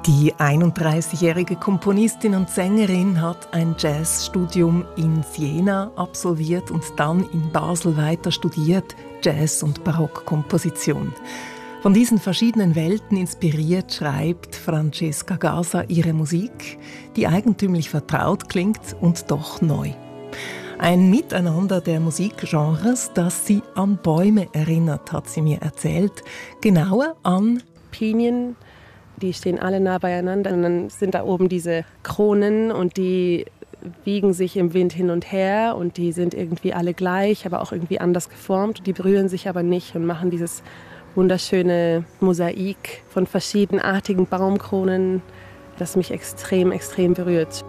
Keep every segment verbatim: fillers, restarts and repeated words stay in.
Die einunddreißigjährige Komponistin und Sängerin hat ein Jazzstudium in Siena absolviert und dann in Basel weiter studiert, Jazz- und Barockkomposition. Von diesen verschiedenen Welten inspiriert schreibt Francesca Gasa ihre Musik, die eigentümlich vertraut klingt und doch neu. Ein Miteinander der Musikgenres, das sie an Bäume erinnert, hat sie mir erzählt. Genauer an Pinien. Die stehen alle nah beieinander und dann sind da oben diese Kronen und die wiegen sich im Wind hin und her und die sind irgendwie alle gleich, aber auch irgendwie anders geformt. Die berühren sich aber nicht und machen dieses wunderschöne Mosaik von verschiedenartigen Baumkronen, das mich extrem, extrem berührt.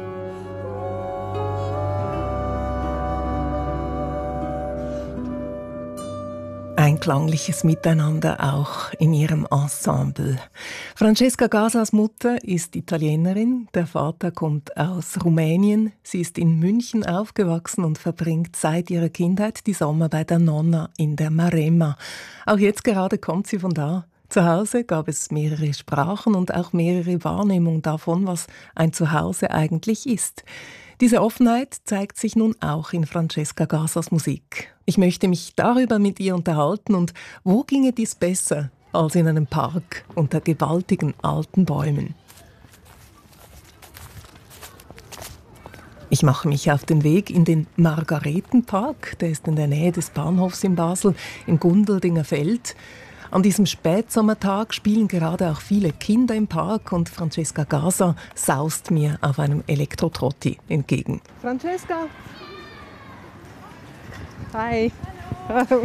Ein klangliches Miteinander auch in ihrem Ensemble. Francesca Gasas Mutter ist Italienerin, der Vater kommt aus Rumänien. Sie ist in München aufgewachsen und verbringt seit ihrer Kindheit die Sommer bei der Nonna in der Maremma. Auch jetzt gerade kommt sie von da. Zu Hause gab es mehrere Sprachen und auch mehrere Wahrnehmungen davon, was ein Zuhause eigentlich ist. Diese Offenheit zeigt sich nun auch in Francesca Gasas Musik. Ich möchte mich darüber mit ihr unterhalten und wo ginge dies besser als in einem Park unter gewaltigen alten Bäumen. Ich mache mich auf den Weg in den Margaretenpark, der ist in der Nähe des Bahnhofs in Basel, im Gundeldinger Feld. An diesem Spätsommertag spielen gerade auch viele Kinder im Park und Francesca Gasa saust mir auf einem Elektrotrotti entgegen. Francesca! Hi! Hallo!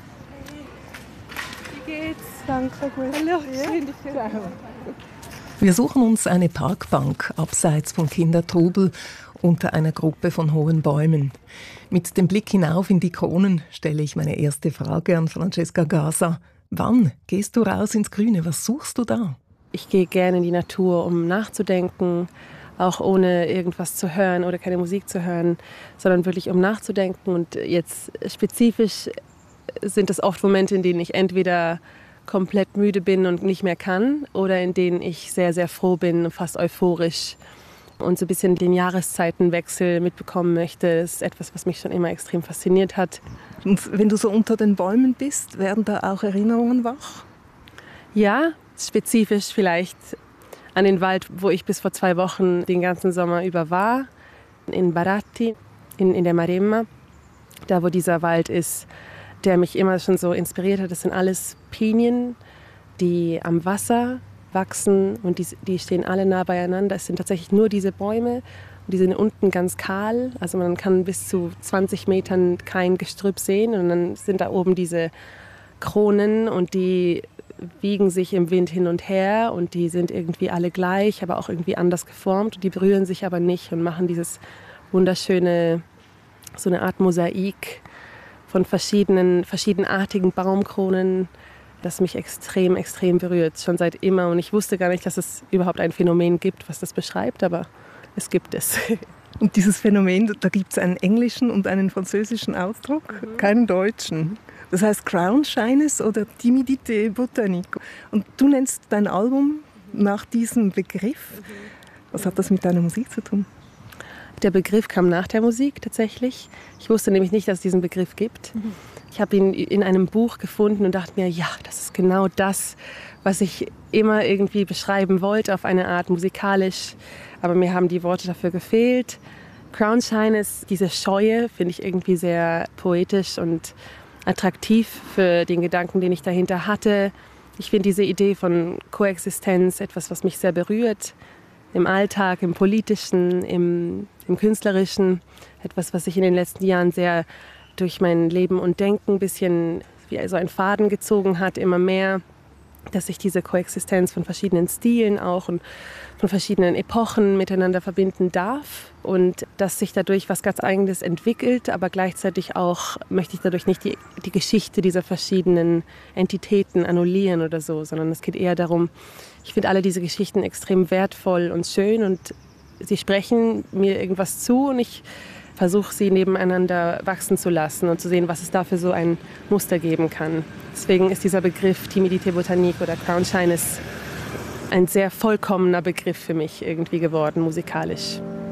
Wie geht's? Danke, gut. Hallo, schön, dich zu sehen. Wir suchen uns eine Parkbank abseits von Kindertrubel unter einer Gruppe von hohen Bäumen. Mit dem Blick hinauf in die Kronen stelle ich meine erste Frage an Francesca Gasa. Wann gehst du raus ins Grüne? Was suchst du da? Ich gehe gerne in die Natur, um nachzudenken, auch ohne irgendwas zu hören oder keine Musik zu hören, sondern wirklich um nachzudenken. Und jetzt spezifisch sind es oft Momente, in denen ich entweder komplett müde bin und nicht mehr kann oder in denen ich sehr, sehr froh bin, fast euphorisch und so ein bisschen den Jahreszeitenwechsel mitbekommen möchte. Das ist etwas, was mich schon immer extrem fasziniert hat. Und wenn du so unter den Bäumen bist, werden da auch Erinnerungen wach? Ja, spezifisch vielleicht an den Wald, wo ich bis vor zwei Wochen den ganzen Sommer über war, in Baratti, in, in der Maremma, da wo dieser Wald ist, der mich immer schon so inspiriert hat. Das sind alles Pinien, die am Wasser wachsen und die, die stehen alle nah beieinander. Es sind tatsächlich nur diese Bäume und die sind unten ganz kahl. Also man kann bis zu zwanzig Metern kein Gestrüpp sehen und dann sind da oben diese Kronen und die wiegen sich im Wind hin und her und die sind irgendwie alle gleich, aber auch irgendwie anders geformt. Die berühren sich aber nicht und machen dieses wunderschöne, so eine Art Mosaik von verschiedenen, verschiedenartigen Baumkronen, das mich extrem, extrem berührt, schon seit immer. Und ich wusste gar nicht, dass es überhaupt ein Phänomen gibt, was das beschreibt, aber es gibt es. Und dieses Phänomen, da gibt es einen englischen und einen französischen Ausdruck, mhm. keinen deutschen. Das heißt Crown Shyness oder Timidité Botanique. Und du nennst dein Album nach diesem Begriff. Mhm. Was hat das mit deiner Musik zu tun? Der Begriff kam nach der Musik tatsächlich. Ich wusste nämlich nicht, dass es diesen Begriff gibt. Mhm. Ich habe ihn in einem Buch gefunden und dachte mir, ja, das ist genau das, was ich immer irgendwie beschreiben wollte, auf eine Art musikalisch. Aber mir haben die Worte dafür gefehlt. Crown Shyness, diese Scheue, finde ich irgendwie sehr poetisch und attraktiv für den Gedanken, den ich dahinter hatte. Ich finde diese Idee von Koexistenz etwas, was mich sehr berührt. Im Alltag, im Politischen, im, im Künstlerischen. Etwas, was ich in den letzten Jahren sehr durch mein Leben und Denken ein bisschen wie so einen Faden gezogen hat, immer mehr, dass ich diese Koexistenz von verschiedenen Stilen auch und von verschiedenen Epochen miteinander verbinden darf und dass sich dadurch was ganz Eigenes entwickelt, aber gleichzeitig auch möchte ich dadurch nicht die, die Geschichte dieser verschiedenen Entitäten annullieren oder so, sondern es geht eher darum, ich finde alle diese Geschichten extrem wertvoll und schön und sie sprechen mir irgendwas zu und ich versuche sie nebeneinander wachsen zu lassen und zu sehen, was es da für so ein Muster geben kann. Deswegen ist dieser Begriff Timidité Botanique oder Crown Shyness ein sehr vollkommener Begriff für mich irgendwie geworden, musikalisch.